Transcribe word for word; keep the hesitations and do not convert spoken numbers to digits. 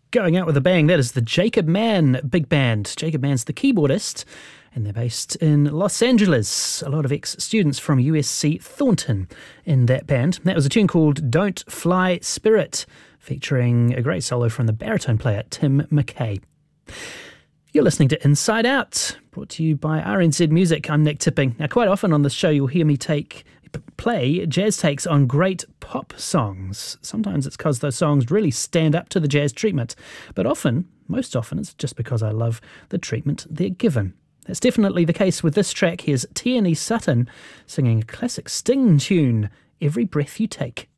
Going out with a bang, that is the Jacob Mann Big Band. Jacob Mann's the keyboardist, and they're based in Los Angeles. A lot of ex-students from U S C Thornton in that band. That was a tune called Don't Fly Spirit, featuring a great solo from the baritone player Tim McKay. You're listening to Inside Out, brought to you by R N Z Music. I'm Nick Tipping. Now, quite often on this show, you'll hear me take play jazz takes on great pop songs. Sometimes it's because those songs really stand up to the jazz treatment, but often, most often, it's just because I love the treatment they're given. That's definitely the case with this track. Here's Tierney Sutton singing a classic Sting tune, Every Breath You Take.